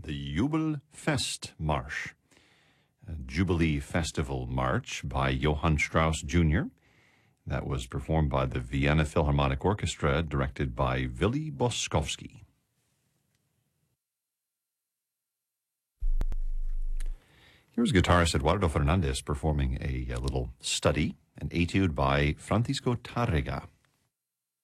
the Jubelfest March, a Jubilee Festival March by Johann Strauss Jr. That was performed by the Vienna Philharmonic Orchestra, directed by Willy Boskowski. Here's guitarist Eduardo Fernandez performing a little study, an etude by Francisco Tárrega.